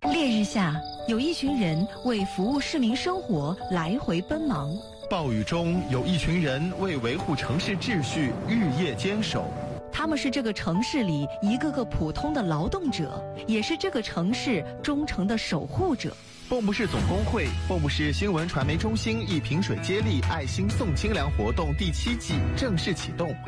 烈日下，有一群人为服务市民生活来回奔忙； 暴雨中，有一群人为维护城市秩序日夜坚守。 他们是这个城市里一个个普通的劳动者，也是这个城市忠诚的守护者。 蚌埠市总工会、蚌埠市新闻传媒中心一瓶水接力爱心送清凉活动第7季正式启动。